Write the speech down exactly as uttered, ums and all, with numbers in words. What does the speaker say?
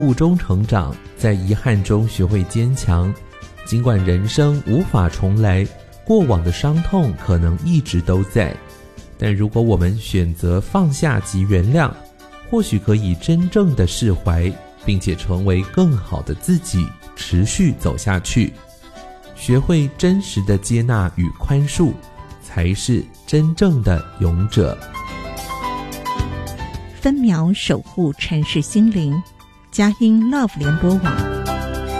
悟中成长，在遗憾中学会坚强。尽管人生无法重来，过往的伤痛可能一直都在，但如果我们选择放下及原谅，或许可以真正的释怀，并且成为更好的自己，持续走下去。学会真实的接纳与宽恕，才是真正的勇者。 分秒守护城市心灵，佳音 Love 联播网。